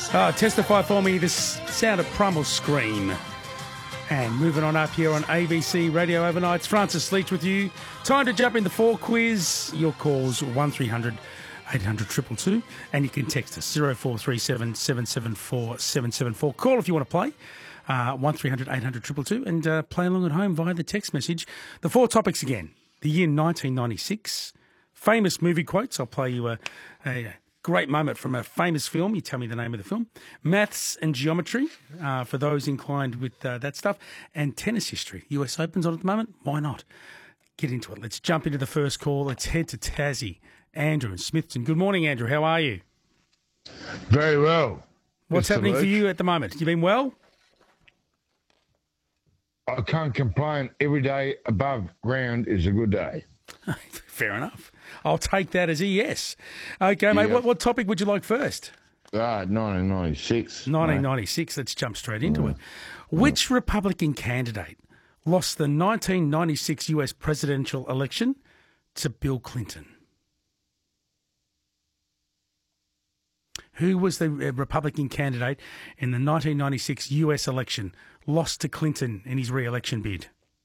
Testify for me the sound of Primal Scream. And moving on up here on ABC Radio Overnights, Francis Leach with you. Time to jump in the 4 quiz. Your calls 1300 800 222, and you can text us 0437 774 774. Call if you want to play. 1300 800 222 and play along at home via the text message. The 4 topics again. The year 1996. Famous movie quotes. I'll play you a great moment from a famous film. You tell me the name of the film. Maths and geometry, for those inclined with that stuff. And tennis history. US Open's on at the moment. Why not? Get into it. Let's jump into the first call. Let's head to Tassie. Andrew in Smithton. Good morning, Andrew. How are you? Very well. What's happening for you at the moment? You been well? I can't complain. Every day above ground is a good day. Fair enough. I'll take that as a yes. Okay, mate, what topic would you like first? 1996. 1996. Let's jump straight into it. Which Republican candidate lost the 1996 US presidential election to Bill Clinton? Who was the Republican candidate in the 1996 US election, lost to Clinton in his re-election bid?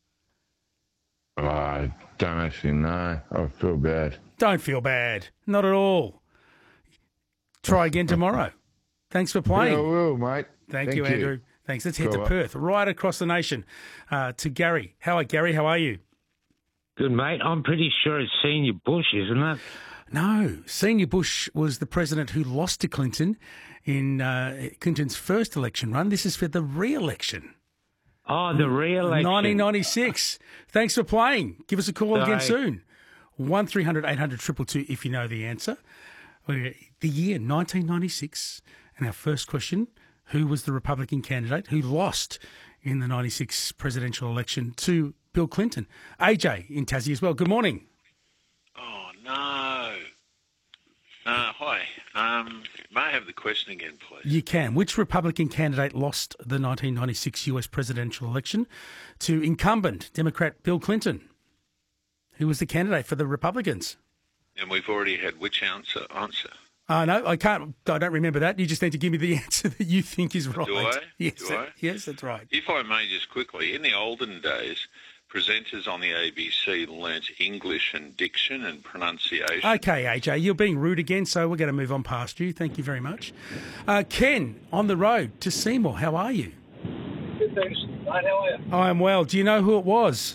I don't actually know. I feel bad. Don't feel bad. Not at all. Try again tomorrow. Thanks for playing. Yeah, I will, mate. Thank you, Andrew. Thanks. Let's head to Perth, right across the nation, to Gary. How are you? Good, mate. I'm pretty sure it's Senior Bush, isn't it? No. Senior Bush was the president who lost to Clinton in Clinton's first election run. This is for the re-election. Oh, the re-election. 1996. Thanks for playing. Give us a call again soon. 1300 800 222 if you know the answer. The year 1996. And our first question, who was the Republican candidate who lost in the 96 presidential election to Bill Clinton? AJ in Tassie as well. Good morning. Oh, no. Hi. May I have the question again, please? You can. Which Republican candidate lost the 1996 US presidential election to incumbent Democrat Bill Clinton? Who was the candidate for the Republicans? And we've already had which answer? No, I can't. I don't remember that. You just need to give me the answer that you think is right. Do I? Yes, yes, that's right. If I may just quickly, in the olden days, presenters on the ABC learnt English and diction and pronunciation. Okay, AJ, you're being rude again, so we're going to move on past you. Thank you very much. Ken, on the road to Seymour, how are you? Good, thanks. Mate, how are you? I am well. Do you know who it was?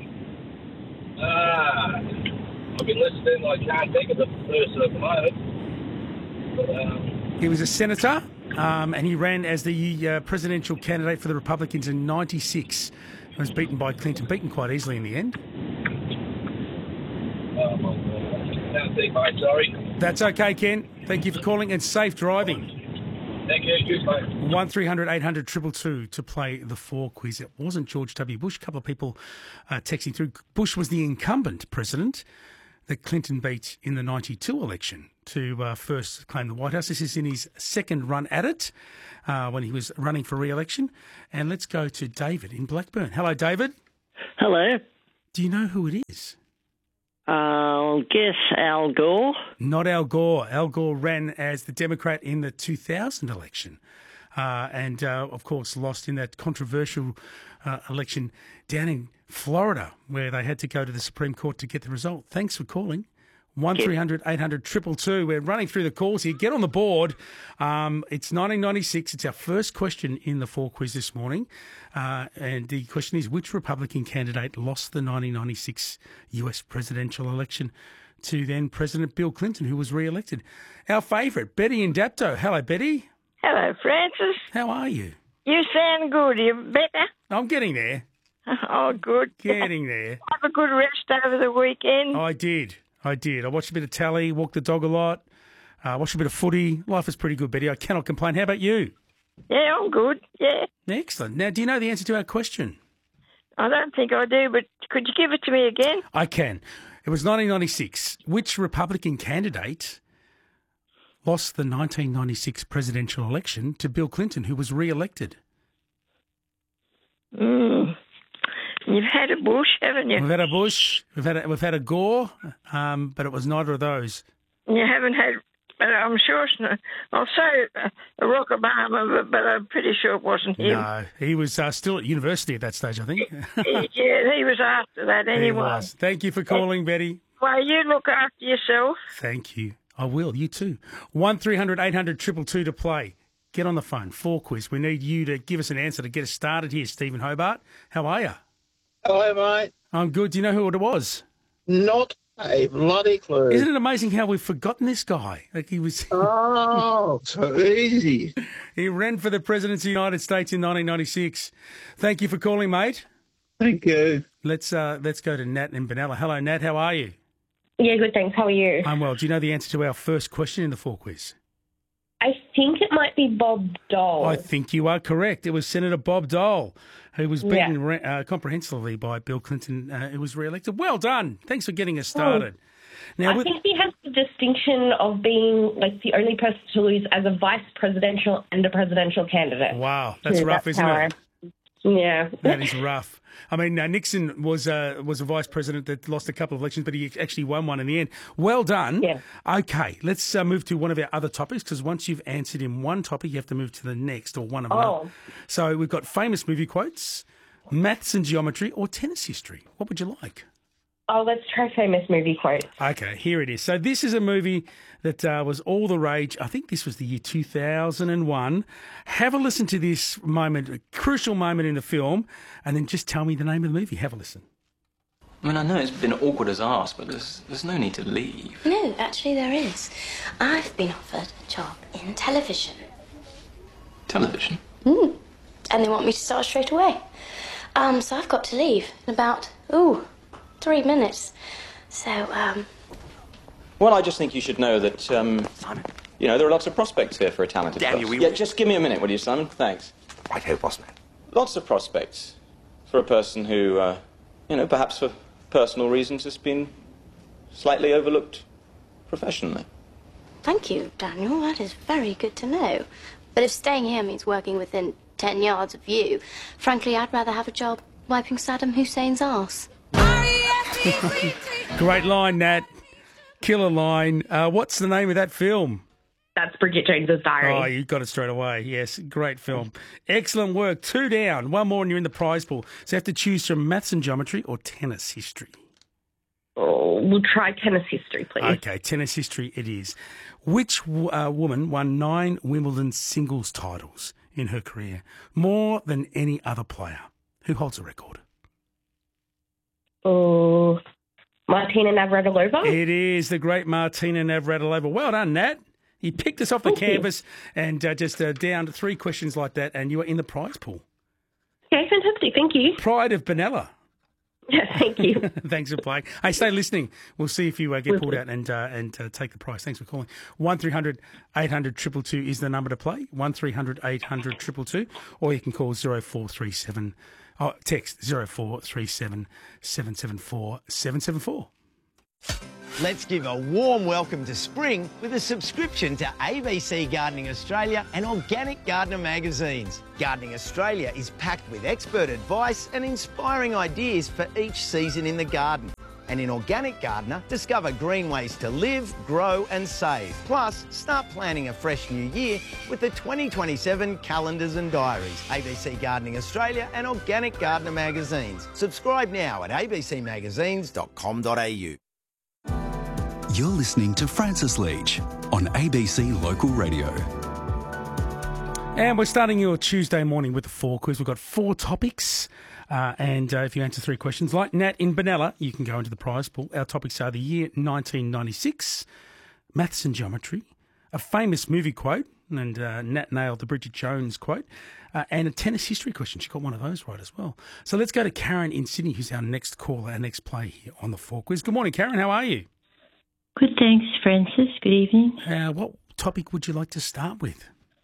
I've been listening. I can't think of the person at the moment. But, he was a senator, and he ran as the presidential candidate for the Republicans in 96. He was beaten by Clinton, beaten quite easily in the end. Oh, my God. Can't think, mate. Sorry. That's okay, Ken. Thank you for calling, and safe driving. Thank you. Good, mate. 1300 800 222 to play the 4 quiz. It wasn't George W. Bush. A couple of people texting through. Bush was the incumbent president that Clinton beat in the 92 election to first claim the White House. This is in his second run at it when he was running for re-election. And let's go to David in Blackburn. Hello, David. Hello. Do you know who it is? I'll guess Al Gore. Not Al Gore. Al Gore ran as the Democrat in the 2000 election and, of course, lost in that controversial election down in Florida where they had to go to the Supreme Court to get the result. Thanks for calling. 1300 800 222. We're running through the calls here. Get on the board. It's 1996. It's our first question in the 4 quiz this morning. And the question is, which Republican candidate lost the 1996 US presidential election to then President Bill Clinton, who was re-elected? Our favourite, Betty in Dapto. Hello, Betty. Hello, Francis. How are you? You sound good. You better? I'm getting there. Oh, good. Getting there. Have a good rest over the weekend. I did. I watched a bit of tally, walked the dog a lot, watched a bit of footy. Life is pretty good, Betty. I cannot complain. How about you? Yeah, I'm good. Yeah. Excellent. Now, do you know the answer to our question? I don't think I do, but could you give it to me again? I can. It was 1996. Which Republican candidate lost the 1996 presidential election to Bill Clinton, who was re-elected? You've had a Bush, haven't you? We've had a Bush. We've had a Gore, but it was neither of those. You haven't had but I'm sure it's not. I'll say Barack Obama, but I'm pretty sure it wasn't him. No, he was still at university at that stage, I think. Yeah, he was after that anyway. He was. Thank you for calling, Betty. Well, you look after yourself. Thank you. I will. You too. 1300 800 222 to play. Get on the phone. 4 quiz. We need you to give us an answer to get us started here, Stephen Hobart. How are you? Hello, mate. I'm good. Do you know who it was? Not a bloody clue. Isn't it amazing how we've forgotten this guy? Like he was. Oh, so easy. He ran for the presidency of the United States in 1996. Thank you for calling, mate. Thank you. Let's go to Nat in Benalla. Hello, Nat. How are you? Yeah, good, thanks. How are you? I'm well. Do you know the answer to our first question in the 4 quiz? I think it might be Bob Dole. I think you are correct. It was Senator Bob Dole, who was beaten comprehensively by Bill Clinton, who was re-elected. Well done. Thanks for getting us started. Now, I think he has the distinction of being like the only person to lose as a vice presidential and a presidential candidate. Wow, that's rough, isn't it? Yeah. That is rough. I mean, Nixon was a vice president that lost a couple of elections, but he actually won one in the end. Well done. Yeah. Okay, let's move to one of our other topics, because once you've answered in one topic, you have to move to the next, or one of them. So we've got famous movie quotes, maths and geometry, or tennis history. What would you like? Oh, let's try famous movie quotes. Okay, here it is. So this is a movie that was all the rage. I think this was the year 2001. Have a listen to this moment, a crucial moment in the film, and then just tell me the name of the movie. Have a listen. I mean, I know it's been awkward as arse, but there's no need to leave. No, actually there is. I've been offered a job in television. Television? And they want me to start straight away. So I've got to leave in about, 3 minutes. So, Well, I just think you should know that, Simon, you know, there are lots of prospects here for a talented person. Yeah, just give me a minute, will you, Simon? Thanks. Righto, boss man. Lots of prospects for a person who, perhaps for personal reasons has been slightly overlooked professionally. thank you, Daniel. That is very good to know. But if staying here means working within 10 yards of you, frankly, I'd rather have a job wiping Saddam Hussein's arse. Great line, Nat. Killer line. What's the name of that film? That's Bridget Jones's Diary. Oh, you got it straight away. Yes, great film. Excellent work. 2 down. One more and you're in the prize pool. So you have to choose from maths and geometry or tennis history. Oh, we'll try tennis history, please. Okay, tennis history it is. Which woman won 9 Wimbledon singles titles in her career? More than any other player. Who holds the record? Oh, Martina Navratilova? It is the great Martina Navratilova. Well done, Nat. You picked us off the canvas and just down to 3 questions like that, and you are in the prize pool. Okay, fantastic. Thank you. Pride of Benalla. Thank you. Thanks for playing. Hey, stay listening. We'll see if you get pulled out and take the prize. Thanks for calling. 1300 800 222 is the number to play. 1300 800 222, or you can call 0437. Text 0437 774 774. Let's give a warm welcome to spring with a subscription to ABC Gardening Australia and Organic Gardener magazines. Gardening Australia is packed with expert advice and inspiring ideas for each season in the garden. And in Organic Gardener, discover green ways to live, grow and save. Plus, start planning a fresh new year with the 2027 calendars and diaries. ABC Gardening Australia and Organic Gardener magazines. Subscribe now at abcmagazines.com.au. You're listening to Francis Leach on ABC Local Radio. And we're starting your Tuesday morning with the 4 quiz. We've got 4 topics. And if you answer 3 questions, like Nat in Benalla, you can go into the prize pool. Our topics are the year 1996, maths and geometry, a famous movie quote, and Nat nailed the Bridget Jones quote, and a tennis history question. She got one of those right as well. So let's go to Karen in Sydney, who's our next caller, our next player here on the 4 quiz. Good morning, Karen. How are you? Good, thanks, Francis. Good evening. What topic would you like to start with?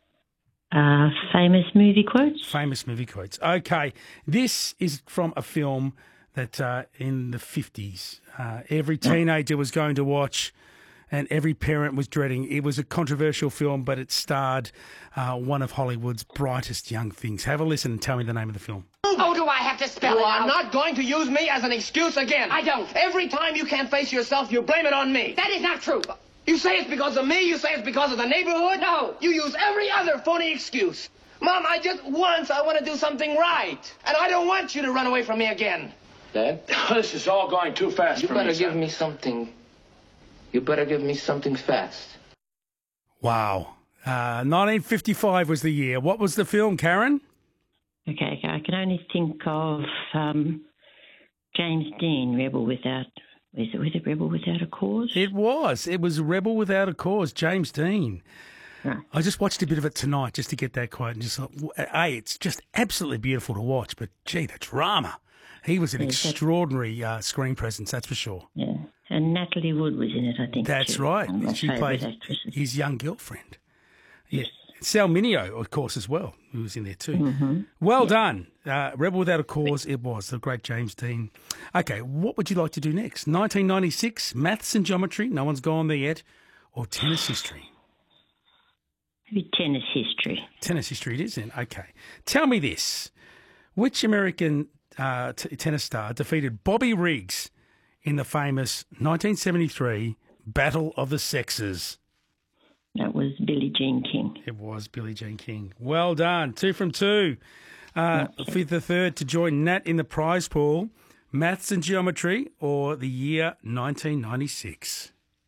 Famous movie quotes. Famous movie quotes. Okay. This is from a film that in the 50s, every teenager was going to watch and every parent was dreading. It was a controversial film, but it starred one of Hollywood's brightest young things. Have a listen and tell me the name of the film. Oh, do I have to spell it out? You are not going to use me as an excuse again. I don't. Every time you can't face yourself, you blame it on me. That is not true. You say it's because of me? You say it's because of the neighborhood? No. You use every other phony excuse. Mom, I want to do something right. And I don't want you to run away from me again. Dad? This is all going too fast for me, You better son. give me something. You better give me something fast. Wow. 1955 was the year. What was the film, Karen? Okay, I can only think of James Dean, Rebel Without... Was it Rebel Without a Cause? It was. It was Rebel Without a Cause, James Dean. Right. I just watched a bit of it tonight just to get that quote and just thought, A, it's just absolutely beautiful to watch, but, gee, the drama. He was an extraordinary screen presence, that's for sure. Yeah, and Natalie Wood was in it, I think. That's too. right. One of my She favourite played actresses. his young girlfriend. Yeah. Sal Mineo, of course, as well, who was in there too. Mm-hmm. Well done. Rebel Without a Cause, it was, the great James Dean. Okay, what would you like to do next? 1996, maths and geometry, no one's gone there yet, or tennis history? Maybe tennis history. Tennis history it is then, okay. Tell me this, which American tennis star defeated Bobby Riggs in the famous 1973 Battle of the Sexes? That was Billie Jean King. It was Billie Jean King. Well done. 2 from 2. For the third to join Nat in the prize pool, maths and geometry or the year 1996?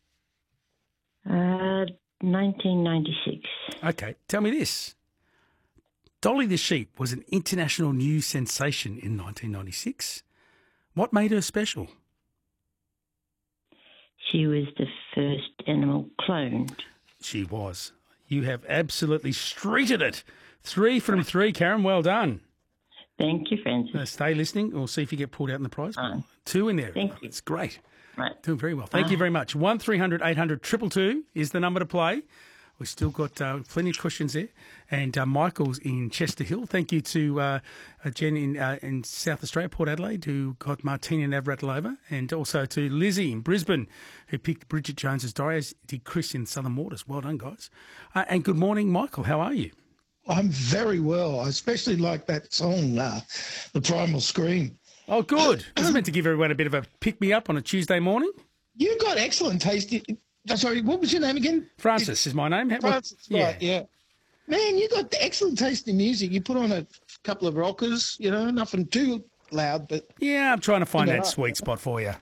1996. Okay, tell me this. Dolly the sheep was an international news sensation in 1996. What made her special? She was the first animal cloned. She was. You have absolutely streeted it. 3 from 3, Karen. Well done. Thank you, Francis. Stay listening. We'll see if you get pulled out in the prize pool. 2 in there. Thank you. It's great. Right. Doing very well. Thank you very much. 1300 800 222 is the number to play. We've still got plenty of questions there. And Michael's in Chester Hill. Thank you to Jen in South Australia, Port Adelaide, who got Martina Navratilova. And also to Lizzie in Brisbane, who picked Bridget Jones's Diary, as did Chris in Southern Waters. Well done, guys. And good morning, Michael. How are you? I'm very well. I especially like that song, The Primal Scream. Oh, good. I was meant to give everyone a bit of a pick-me-up on a Tuesday morning. You got excellent taste. Sorry, what was your name again? Francis is my name. Francis, right, yeah. Man, you got excellent taste in music. You put on a couple of rockers, nothing too loud, but... Yeah, I'm trying to find that sweet spot for you.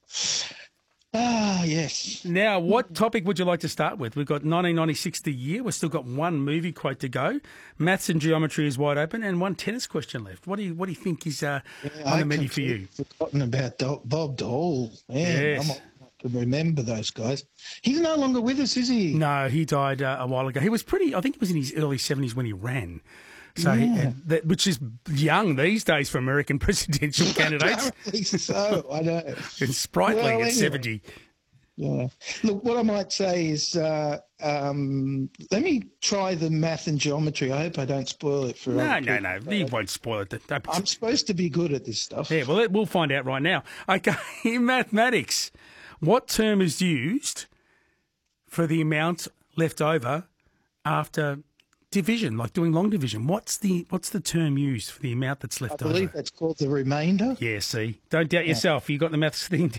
Ah, yes. Now, what topic would you like to start with? We've got 1996 the year. We've still got one movie quote to go. Maths and geometry is wide open, and one tennis question left. What do you think is on the menu for you? I've forgotten about Bob Dole. Man, Yes. I can remember those guys. He's no longer with us, is he? No, he died a while ago. He was I think he was in his early 70s when he ran. So, Yeah. which is young these days for American presidential candidates. Apparently so, I know. And sprightly Well, at anyway. 70. Yeah. Look, what I might say is let me try the math and geometry. I hope I don't spoil it for other people. No. You won't spoil it. I'm supposed to be good at this stuff. Yeah, well, we'll find out right now. Okay, in mathematics, what term is used for the amount left over after division, like doing long division? What's the term used for the amount that's left over? I believe that's called the remainder. Yeah, see. Don't doubt yourself. You got the maths thing